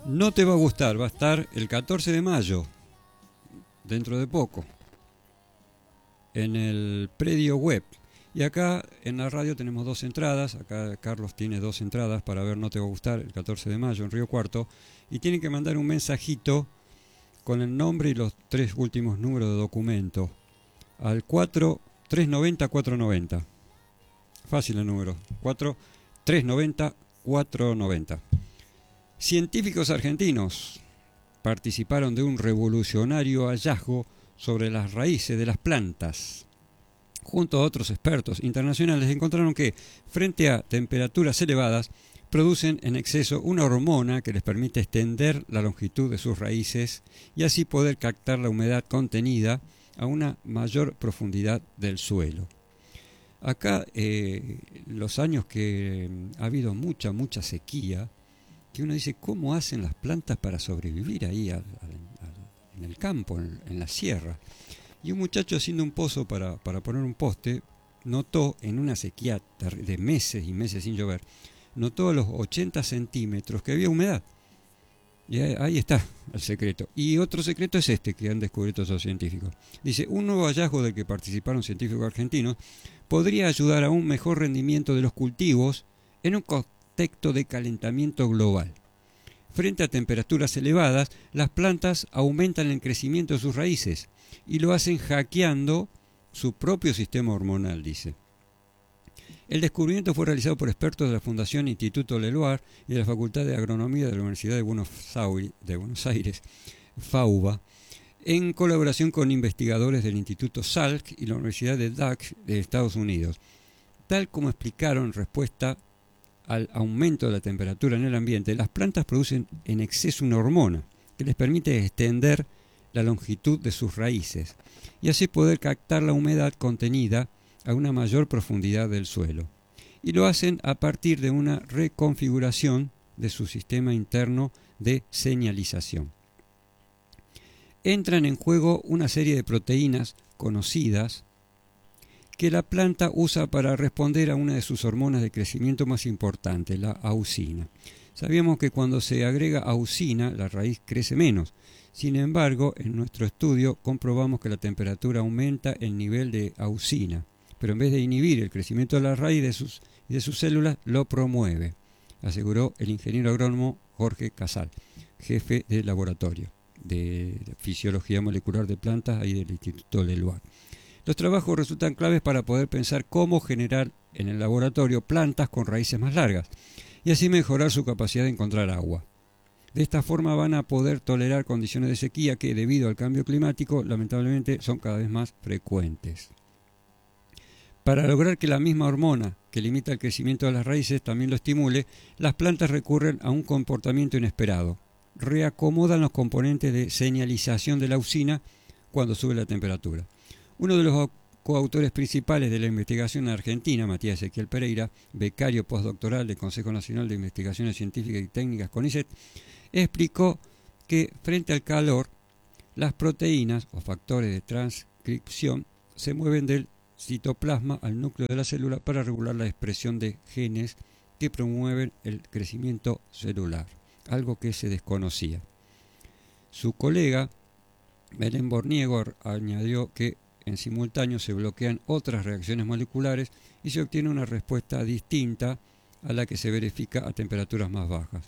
No te va a gustar, va a estar el 14 de mayo, dentro de poco, en el predio web. Y acá en la radio tenemos dos entradas, acá Carlos tiene dos entradas para ver No te va a gustar el 14 de mayo en Río Cuarto, y tienen que mandar un mensajito con el nombre y los tres últimos números de documento al 390-490. Fácil el número, 390-490. Científicos argentinos participaron de un revolucionario hallazgo sobre las raíces de las plantas. Junto a otros expertos internacionales encontraron que, frente a temperaturas elevadas, producen en exceso una hormona que les permite extender la longitud de sus raíces y así poder captar la humedad contenida a una mayor profundidad del suelo. Acá, los años que ha habido mucha sequía, que uno dice, ¿cómo hacen las plantas para sobrevivir ahí en el campo, en la sierra? Y un muchacho haciendo un pozo para poner un poste, notó en una sequía de meses y meses sin llover, notó a los 80 centímetros que había humedad. Y ahí está el secreto. Y otro secreto es este que han descubierto esos científicos. Dice, un nuevo hallazgo del que participaron científicos argentinos podría ayudar a un mejor rendimiento de los cultivos en un contexto de calentamiento global. Frente a temperaturas elevadas, las plantas aumentan el crecimiento de sus raíces y lo hacen hackeando su propio sistema hormonal, dice. El descubrimiento fue realizado por expertos de la Fundación Instituto Leloir y de la Facultad de Agronomía de la Universidad de Buenos Aires, FAUBA, en colaboración con investigadores del Instituto Salk y la Universidad de Duke de Estados Unidos. Tal como explicaron en respuesta al aumento de la temperatura en el ambiente, las plantas producen en exceso una hormona que les permite extender la longitud de sus raíces y así poder captar la humedad contenida a una mayor profundidad del suelo. Y lo hacen a partir de una reconfiguración de su sistema interno de señalización. Entran en juego una serie de proteínas conocidas que la planta usa para responder a una de sus hormonas de crecimiento más importantes, la auxina. Sabíamos que cuando se agrega auxina, la raíz crece menos. Sin embargo, en nuestro estudio comprobamos que la temperatura aumenta el nivel de auxina, pero en vez de inhibir el crecimiento de la raíz de sus células, lo promueve, aseguró el ingeniero agrónomo Jorge Casal, jefe del laboratorio de fisiología molecular de plantas ahí del Instituto Leloir. Los trabajos resultan claves para poder pensar cómo generar en el laboratorio plantas con raíces más largas y así mejorar su capacidad de encontrar agua. De esta forma van a poder tolerar condiciones de sequía que, debido al cambio climático, lamentablemente son cada vez más frecuentes. Para lograr que la misma hormona que limita el crecimiento de las raíces también lo estimule, las plantas recurren a un comportamiento inesperado. Reacomodan los componentes de señalización de la auxina cuando sube la temperatura. Uno de los coautores principales de la investigación en Argentina, Matías Ezequiel Pereira, becario postdoctoral del Consejo Nacional de Investigaciones Científicas y Técnicas CONICET, explicó que frente al calor, las proteínas o factores de transcripción se mueven del citoplasma al núcleo de la célula para regular la expresión de genes que promueven el crecimiento celular, algo que se desconocía. Su colega, Belén Borniego, añadió que en simultáneo se bloquean otras reacciones moleculares y se obtiene una respuesta distinta a la que se verifica a temperaturas más bajas.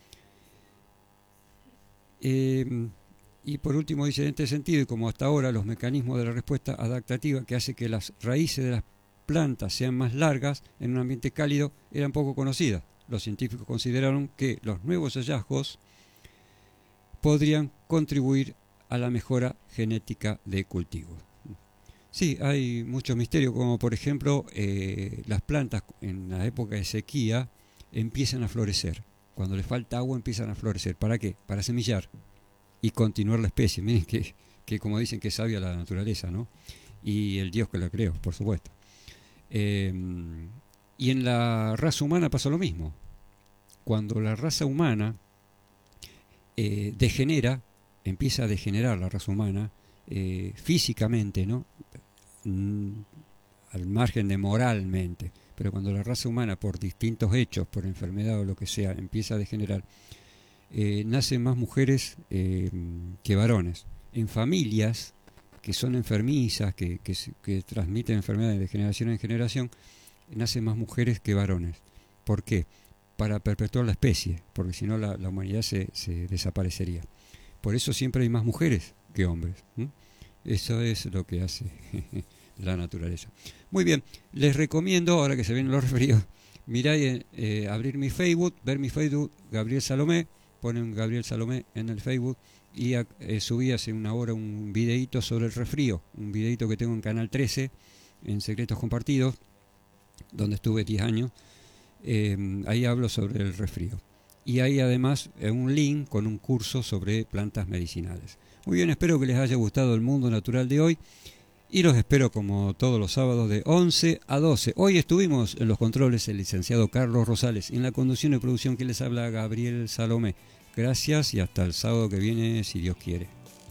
Y por último dice, en este sentido, y como hasta ahora los mecanismos de la respuesta adaptativa que hace que las raíces de las plantas sean más largas en un ambiente cálido eran poco conocidas, los científicos consideraron que los nuevos hallazgos podrían contribuir a la mejora genética de cultivos. Sí, hay mucho misterio, como por ejemplo las plantas en la época de sequía empiezan a florecer. Cuando les falta agua empiezan a florecer. ¿Para qué? Para semillar y continuar la especie. Miren que como dicen que es sabia la naturaleza, ¿no? Y el Dios que la creó, por supuesto. Y en la raza humana pasa lo mismo. Cuando la raza humana degenera, empieza a degenerar la raza humana físicamente, ¿no? Al margen de moralmente, pero cuando la raza humana por distintos hechos, por enfermedad o lo que sea, empieza a degenerar, nacen más mujeres que varones. En familias que son enfermizas, que transmiten enfermedades de generación en generación, nacen más mujeres que varones. ¿Por qué? Para perpetuar la especie, porque si no la humanidad se desaparecería. Por eso siempre hay más mujeres que hombres. Eso es lo que hace la naturaleza. Muy bien, les recomiendo, ahora que se vienen los resfríos, mirar, abrir mi Facebook, ver mi Facebook, Gabriel Salomé, ponen Gabriel Salomé en el Facebook, y subí hace una hora un videíto sobre el resfrío, un videíto que tengo en Canal 13, en Secretos Compartidos, donde estuve 10 años. Ahí hablo sobre el resfrío. Y hay además un link con un curso sobre plantas medicinales. Muy bien, espero que les haya gustado el mundo natural de hoy. Y los espero como todos los sábados de 11 a 12. Hoy estuvimos en los controles el licenciado Carlos Rosales. En la conducción y producción que les habla Gabriel Salomé. Gracias y hasta el sábado que viene, si Dios quiere.